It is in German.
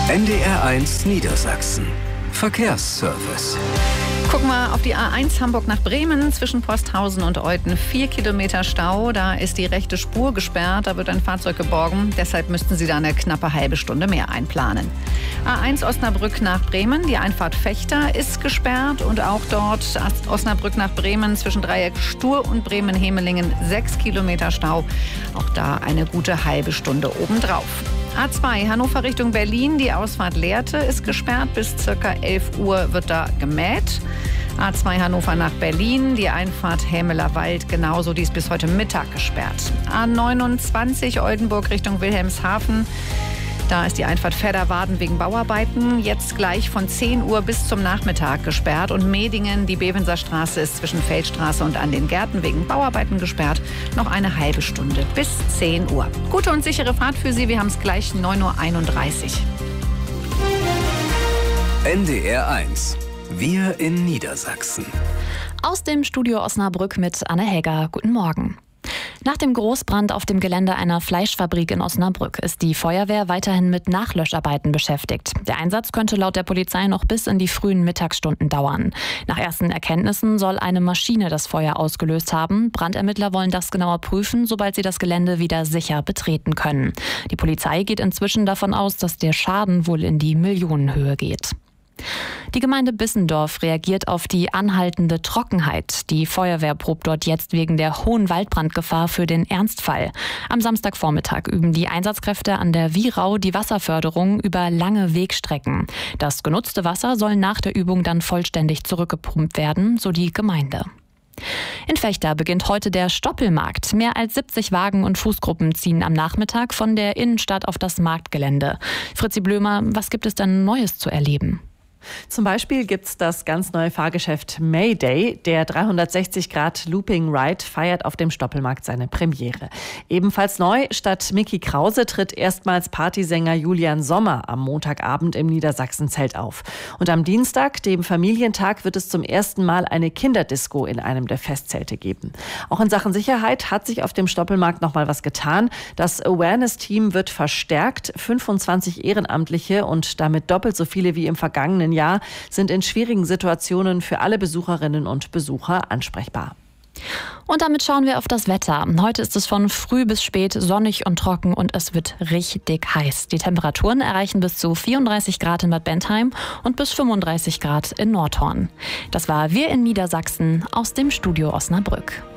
NDR1 Niedersachsen. Verkehrsservice. Gucken wir auf die A1 Hamburg nach Bremen zwischen Posthausen und Euthen. 4 Kilometer Stau, da ist die rechte Spur gesperrt, da wird ein Fahrzeug geborgen. Deshalb müssten Sie da eine knappe halbe Stunde mehr einplanen. A1 Osnabrück nach Bremen, die Einfahrt Fechter ist gesperrt und auch dort Osnabrück nach Bremen zwischen Dreieck Stur und Bremen-Hemelingen 6 Kilometer Stau. Auch da eine gute halbe Stunde obendrauf. A2 Hannover Richtung Berlin, die Ausfahrt Lehrte ist gesperrt. Bis ca. 11 Uhr wird da gemäht. A2 Hannover nach Berlin, die Einfahrt Hämeler Wald genauso, die ist bis heute Mittag gesperrt. A29 Oldenburg Richtung Wilhelmshaven. Da ist die Einfahrt Fedderwarden wegen Bauarbeiten jetzt gleich von 10 Uhr bis zum Nachmittag gesperrt. Und Medingen, die Bevenser Straße, ist zwischen Feldstraße und an den Gärten wegen Bauarbeiten gesperrt. Noch eine halbe Stunde bis 10 Uhr. Gute und sichere Fahrt für Sie. Wir haben es gleich 9:31 Uhr. NDR1. Wir in Niedersachsen. Aus dem Studio Osnabrück mit Anne Häger. Guten Morgen. Nach dem Großbrand auf dem Gelände einer Fleischfabrik in Osnabrück ist die Feuerwehr weiterhin mit Nachlöscharbeiten beschäftigt. Der Einsatz könnte laut der Polizei noch bis in die frühen Mittagsstunden dauern. Nach ersten Erkenntnissen soll eine Maschine das Feuer ausgelöst haben. Brandermittler wollen das genauer prüfen, sobald sie das Gelände wieder sicher betreten können. Die Polizei geht inzwischen davon aus, dass der Schaden wohl in die Millionenhöhe geht. Die Gemeinde Bissendorf reagiert auf die anhaltende Trockenheit. Die Feuerwehr probt dort jetzt wegen der hohen Waldbrandgefahr für den Ernstfall. Am Samstagvormittag üben die Einsatzkräfte an der Wierau die Wasserförderung über lange Wegstrecken. Das genutzte Wasser soll nach der Übung dann vollständig zurückgepumpt werden, so die Gemeinde. In Vechta beginnt heute der Stoppelmarkt. Mehr als 70 Wagen und Fußgruppen ziehen am Nachmittag von der Innenstadt auf das Marktgelände. Fritzi Blömer, was gibt es denn Neues zu erleben? Zum Beispiel gibt's das ganz neue Fahrgeschäft Mayday. Der 360-Grad-Looping-Ride feiert auf dem Stoppelmarkt seine Premiere. Ebenfalls neu, statt Micky Krause tritt erstmals Partysänger Julian Sommer am Montagabend im Niedersachsen-Zelt auf. Und am Dienstag, dem Familientag, wird es zum ersten Mal eine Kinderdisco in einem der Festzelte geben. Auch in Sachen Sicherheit hat sich auf dem Stoppelmarkt noch mal was getan. Das Awareness-Team wird verstärkt. 25 Ehrenamtliche und damit doppelt so viele wie im vergangenen Jahr sind in schwierigen Situationen für alle Besucherinnen und Besucher ansprechbar. Und damit schauen wir auf das Wetter. Heute ist es von früh bis spät sonnig und trocken und es wird richtig heiß. Die Temperaturen erreichen bis zu 34 Grad in Bad Bentheim und bis 35 Grad in Nordhorn. Das war Wir in Niedersachsen aus dem Studio Osnabrück.